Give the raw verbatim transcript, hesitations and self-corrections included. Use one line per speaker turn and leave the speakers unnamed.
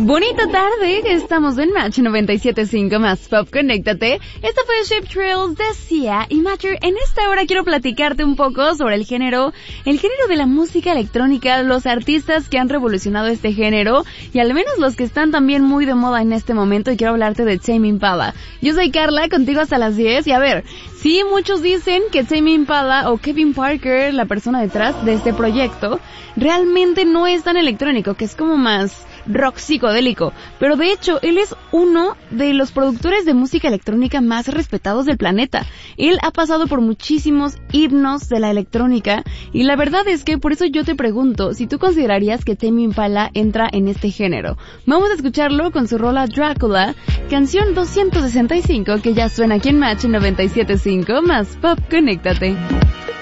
Bonita tarde, estamos en Match noventa y siete punto cinco más Pop, conéctate. Esta fue Shape Trails de Sia y Matcher. En esta hora quiero platicarte un poco sobre el género, el género de la música electrónica, los artistas que han revolucionado este género y al menos los que están también muy de moda en este momento, y quiero hablarte de Tame Impala. Yo soy Carla, contigo hasta las diez, y a ver, sí, muchos dicen que Tame Impala o Kevin Parker, la persona detrás de este proyecto, realmente no es tan electrónico, que es como más rock psicodélico, pero de hecho él es uno de los productores de música electrónica más respetados del planeta. Él ha pasado por muchísimos himnos de la electrónica y la verdad es que por eso yo te pregunto si tú considerarías que Tame Impala entra en este género. Vamos a escucharlo con su rola Drácula, canción doscientos sesenta y cinco, que ya suena aquí en Match noventa y siete punto cinco más Pop, conéctate.